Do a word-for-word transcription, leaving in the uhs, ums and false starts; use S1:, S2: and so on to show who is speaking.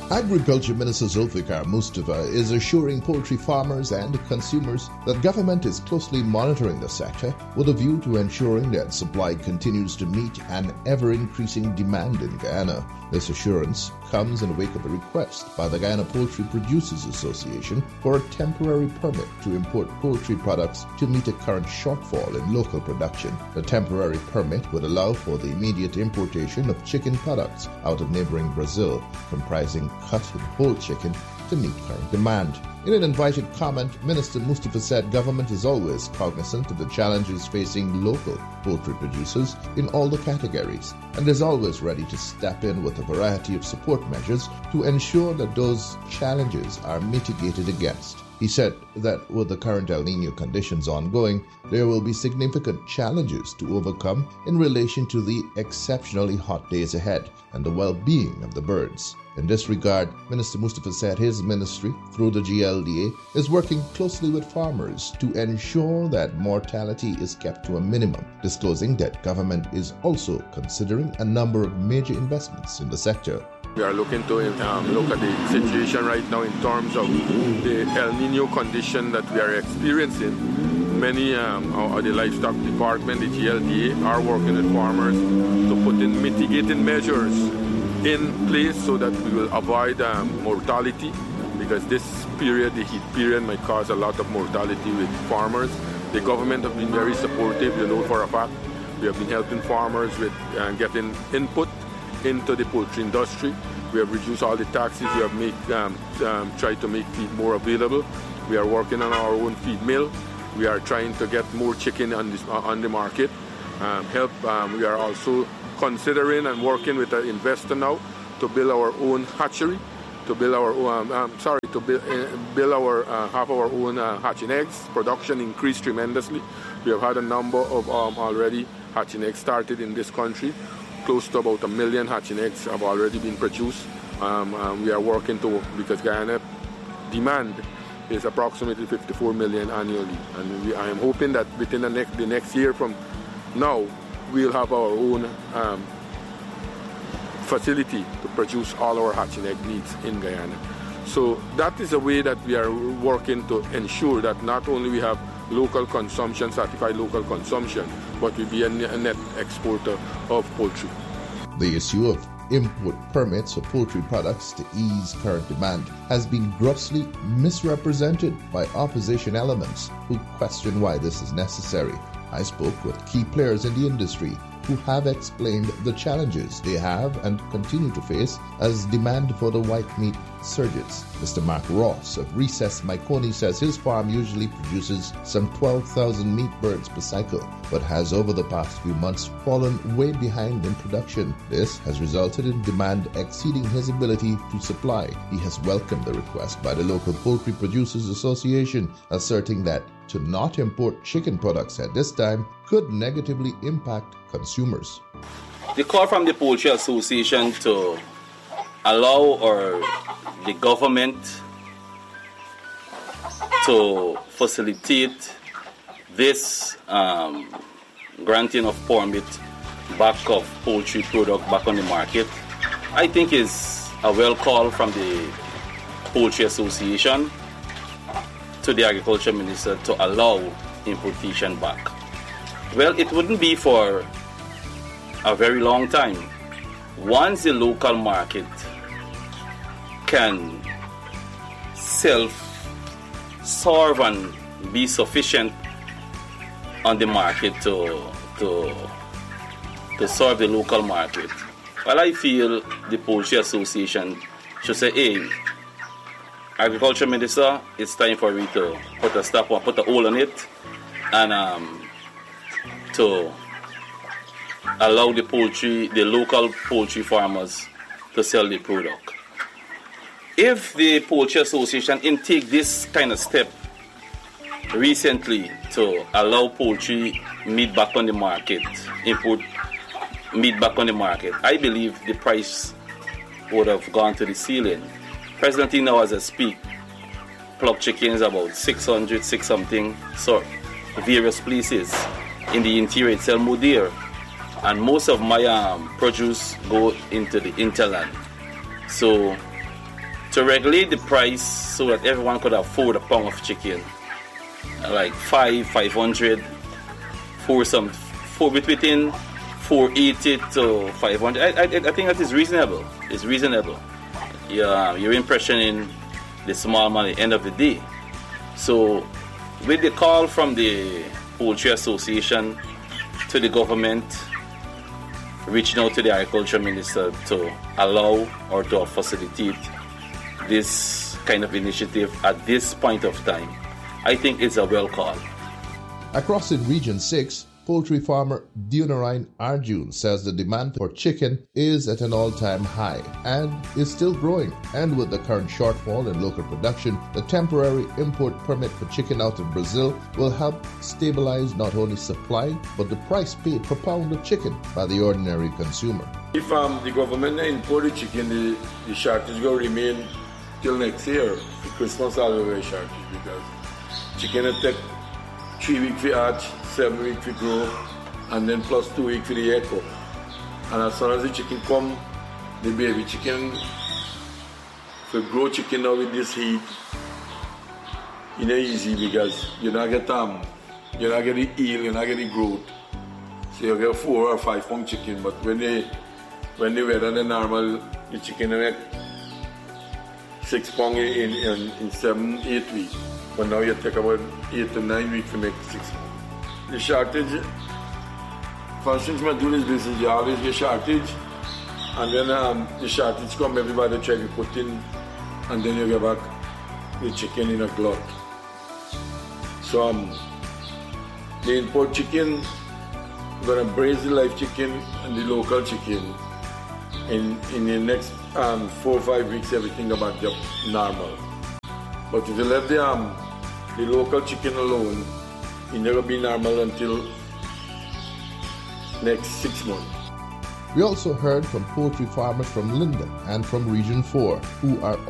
S1: Agriculture Minister Zulfikar Mustafa is assuring poultry farmers and consumers that government is closely monitoring the sector with a view to ensuring that supply continues to meet an ever-increasing demand in Guyana. This assurance comes in the wake of a request by the Guyana Poultry Producers Association for a temporary permit to import poultry products to meet a current shortfall in local production. The temporary permit would allow for the immediate importation of chicken products out of neighboring Brazil, comprising cut and whole chicken to meet current demand. In an invited comment, Minister Mustafa said government is always cognizant of the challenges facing local poultry producers in all the categories and is always ready to step in with a variety of support measures to ensure that those challenges are mitigated against. He said that with the current El Niño conditions ongoing, there will be significant challenges to overcome in relation to the exceptionally hot days ahead and the well-being of the birds. In this regard, Minister Mustafa said his ministry, through the G L D A, is working closely with farmers to ensure that mortality is kept to a minimum, disclosing that government is also considering a number of major investments in the sector.
S2: We are looking to um, look at the situation right now in terms of the El Niño condition that we are experiencing. Many um, of the livestock department, the G L D A, are working with farmers to put in mitigating measures in place so that we will avoid um, mortality, because this period, the heat period, might cause a lot of mortality with farmers. The government have been very supportive, you know, for a fact. We have been helping farmers with uh, getting input into the poultry industry. We have reduced all the taxes. We have make, um, um, tried to make feed more available. We are working on our own feed mill. We are trying to get more chicken on, this, uh, on the market. Um, help. Um, we are also considering and working with an investor now to build our own hatchery, to build our own, um, sorry, to build, uh, build our, uh, have our own uh, hatching eggs. Production increased tremendously. We have had a number of um, already hatching eggs started in this country. Close to about a million hatching eggs have already been produced. Um, um, we are working to, because Guyana demand is approximately fifty-four million annually. And we, I am hoping that within the next, the next year from now, we'll have our own um, facility to produce all our hatching egg needs in Guyana. So that is a way that we are working to ensure that not only we have local consumption, certified local consumption, but we be a net exporter of poultry.
S1: The issue of import permits for poultry products to ease current demand has been grossly misrepresented by opposition elements who question why this is necessary. I spoke with key players in the industry who have explained the challenges they have and continue to face as demand for the white meat surges. Mister Mark Ross of Recess Maikoni says his farm usually produces some twelve thousand meat birds per cycle, but has over the past few months fallen way behind in production. This has resulted in demand exceeding his ability to supply. He has welcomed the request by the local Poultry Producers Association, asserting that to not import chicken products at this time could negatively impact consumers.
S3: The call from the Poultry Association to allow or the government to facilitate this um, granting of permit back of poultry product back on the market, I think is a well call from the Poultry Association to the Agriculture Minister to allow importation back. Well, it wouldn't be for a very long time. Once the local market can self-serve and be sufficient on the market to, to, to serve the local market, well, I feel the Poultry Association should say, hey, Agriculture Minister, it's time for you to put a stop or put a hole on it and um, to allow the poultry, the local poultry farmers to sell the product. If the Poultry Association intake this kind of step recently to allow poultry meat back on the market, import meat back on the market, I believe the price would have gone to the ceiling. Presently now as I speak, plucked chicken is about six hundred, six something, so various places. In the interior it's more dear. And most of my um, produce go into the interland. So to regulate the price so that everyone could afford a pound of chicken, like five, five hundred, for some, for between four eighty to five hundred. I, I, I think that is reasonable. It's reasonable. Yeah, you're impressioning the small man at the end of the day. So, with the call from the Poultry Association to the government, reaching out to the Agriculture Minister to allow or to facilitate this kind of initiative at this point of time, I think it's a well call.
S1: Across in Region six, poultry farmer Dionarine Arjun says the demand for chicken is at an all-time high and is still growing. And with the current shortfall in local production, the temporary import permit for chicken out of Brazil will help stabilize not only supply, but the price paid per pound of chicken by the ordinary consumer.
S2: If um, the government import the chicken, the, the shortage will remain till next year. The Christmas holiday shortage, because chicken will take three weeks for hatch, seven weeks for grow, and then plus two weeks for the egg up. And as soon as the chicken come, the baby chicken, for grow chicken now with this heat, it's not easy because you not get um, you not get the yield, you not get the growth. So you get four or five pound chicken, but when they when the weather is normal, the chicken make six pound in, in, in seven, eight weeks. But now you take about eight to nine weeks to make six pounds. The shortage, for instance, when I do this business, you always get shortage, and then um, the shortage come, everybody try to put in, and then you get back the chicken in a glut. So um, the import chicken, we're going to braise the live chicken and the local chicken. In, in the next um, four or five weeks, everything about just normal. But if you let the, um, the local chicken alone, it never be normal until next six months.
S1: We also heard from poultry farmers from Linden and from Region four who are